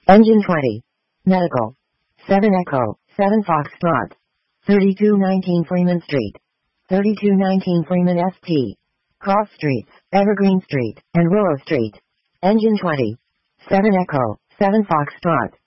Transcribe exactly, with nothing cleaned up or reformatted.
Engine twenty. Medical. seven Echo, seven Foxtrot. thirty-two nineteen Freeman Street. thirty-two nineteen Freeman S T. Cross Streets, Evergreen Street, and Willow Street. Engine twenty. seven Echo, seven Foxtrot.